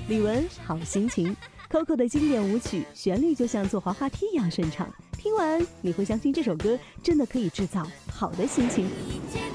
李玟好心情 ，Coco 的经典舞曲旋律就像坐滑滑梯一样顺畅，听完你会相信这首歌真的可以制造好的心情。